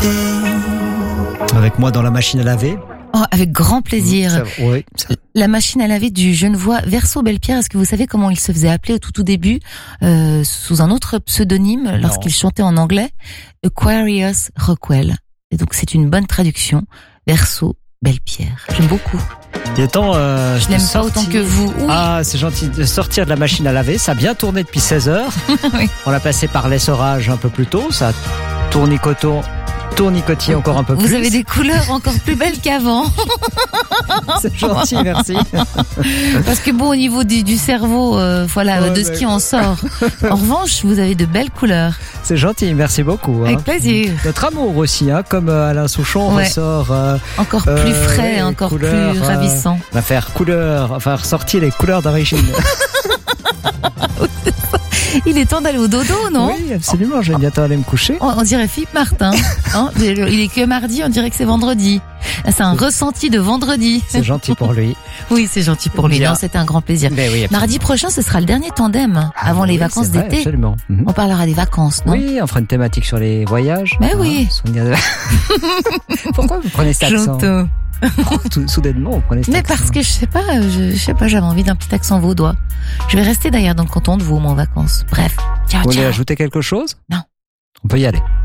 Avec moi dans la machine à laver. Oh, avec grand plaisir. Oui. La machine à laver du Genevois Verso-Bellepierre, est-ce que vous savez comment il se faisait appeler au tout début, sous un autre pseudonyme lorsqu'il chantait en anglais? Aquarius Rockwell. Et donc c'est une bonne traduction. Verso-Bellepierre. J'aime beaucoup. Il est temps, je l'aime pas autant que vous. Oui. Ah, c'est gentil de sortir de la machine à laver. Ça a bien tourné depuis 16 heures. Oui. On l'a passé par l'essorage un peu plus tôt. Ça tournicotille encore un peu plus. Vous avez des couleurs encore plus belles qu'avant. C'est gentil, merci. Parce que bon, au niveau du cerveau, de ce qui en sort. En revanche, vous avez de belles couleurs. C'est gentil, merci beaucoup. Avec plaisir. Notre amour aussi, comme Alain Souchon ressort. Encore plus frais, encore couleurs, plus ravissant. On va faire ressortir les couleurs d'origine. Il est temps d'aller au dodo, non? Oui, absolument, je vais bientôt aller me coucher. On dirait Philippe Martin. Il est que mardi, on dirait que c'est vendredi. C'est un ressenti de vendredi. C'est gentil pour lui. Oui, c'est gentil pour lui. Non, c'était un grand plaisir. Oui, mardi prochain, ce sera le dernier tandem avant les vacances d'été. Absolument. On parlera des vacances, non? Oui, on fera une thématique sur les voyages. Mais oui. Pourquoi vous prenez cet accent? Soudainement, vous prenez cet accent. Mais parce que je sais pas, j'avais envie d'un petit accent vaudois. Je vais rester d'ailleurs dans le canton de Vaud, en vacances. Bref. Ciao, Vous voulez ciao. ajouter quelque chose? Non. On peut y aller.